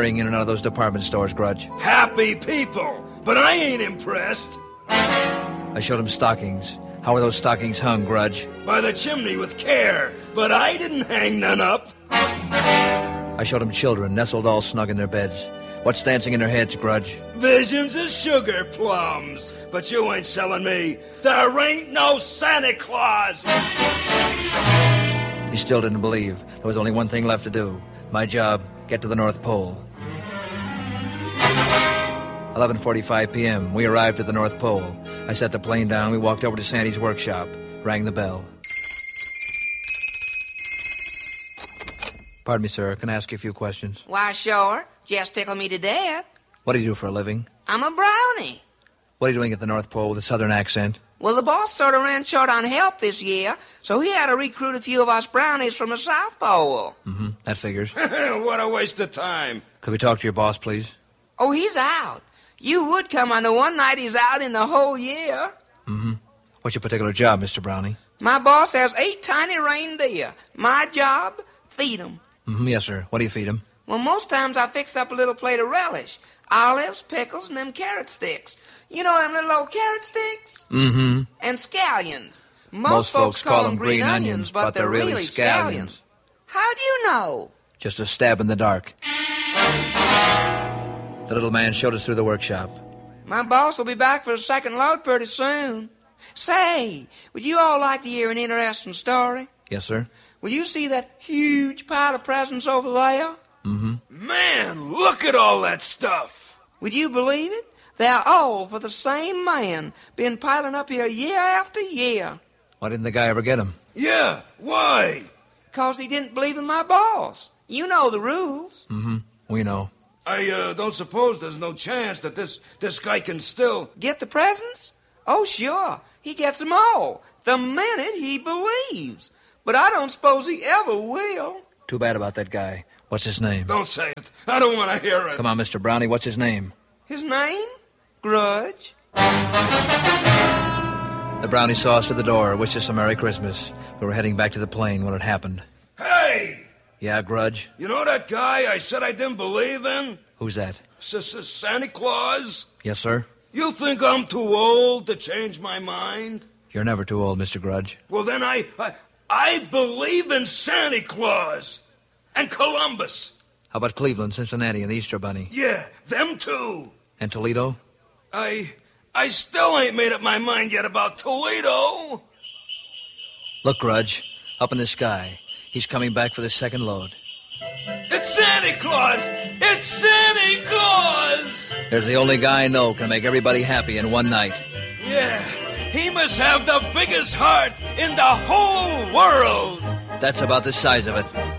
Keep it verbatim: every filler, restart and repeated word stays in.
scurrying in and out of those department stores, Grudge. Happy people, but I ain't impressed. I showed him stockings. How were those stockings hung, Grudge? By the chimney with care, but I didn't hang none up. I showed him children nestled all snug in their beds. What's dancing in their heads, Grudge? Visions of sugar plums. But you ain't selling me. There ain't no Santa Claus. He still didn't believe. There was only one thing left to do. My job, get to the North Pole. eleven forty-five p.m. We arrived at the North Pole. I set the plane down. We walked over to Sandy's workshop. Rang the bell. Pardon me, sir. Can I ask you a few questions? Why, sure. Just tickle me to death. What do you do for a living? I'm a brownie. What are you doing at the North Pole with a southern accent? Well, the boss sort of ran short on help this year, so he had to recruit a few of us brownies from the South Pole. Mm-hmm. That figures. What a waste of time. Could we talk to your boss, please? Oh, he's out. You would come on the one night he's out in the whole year. Mm-hmm. What's your particular job, Mister Brownie? My boss has eight tiny reindeer. My job, feed them. Mm-hmm. Yes, sir. What do you feed them? Well, most times I fix up a little plate of relish. Olives, pickles, and them carrot sticks. You know them little old carrot sticks? Mm-hmm. And scallions. Most, Most folks call them green onions, but they're really scallions. How do you know? Just a stab in the dark. The little man showed us through the workshop. My boss will be back for the second load pretty soon. Say, would you all like to hear an interesting story? Yes, sir. Will you see that huge pile of presents over there? Mm-hmm. Man, look at all that stuff. Would you believe it? They're all for the same man, been piling up here year after year. Why didn't the guy ever get him? Yeah, why? 'Cause he didn't believe in my boss. You know the rules. Mm-hmm. We know. I uh, don't suppose there's no chance that this, this guy can still... Get the presents? Oh, sure. He gets them all, the minute he believes. But I don't suppose he ever will. Too bad about that guy. What's his name? Don't say it. I don't want to hear it. Come on, Mister Brownie. What's his name? His name? Grudge. The Brownie saw us to the door, wished us a Merry Christmas. We were heading back to the plane when it happened. Hey! Yeah, Grudge? You know that guy I said I didn't believe in? Who's that? S-S-Santa Claus? Yes, sir? You think I'm too old to change my mind? You're never too old, Mister Grudge. Well, then I... I, I believe in Santa Claus. And Columbus. How about Cleveland, Cincinnati, and the Easter Bunny? Yeah, them too. And Toledo? I... I still ain't made up my mind yet about Toledo. Look, Grudge. Up in the sky. He's coming back for the second load. It's Santa Claus! It's Santa Claus! There's the only guy I know can make everybody happy in one night. Yeah, he must have the biggest heart in the whole world. That's about the size of it.